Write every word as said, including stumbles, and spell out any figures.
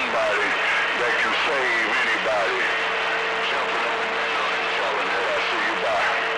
somebody that can save anybody. Jumping up and down and telling it, I see you. Bye.